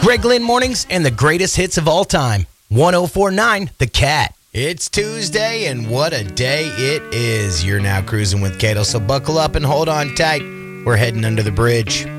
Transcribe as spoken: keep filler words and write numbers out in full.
Greg Lynn Mornings and the greatest hits of all time. one oh four point nine The Cat. It's Tuesday, and what a day it is. You're now cruising with Cato, so buckle up and hold on tight. We're heading under the bridge.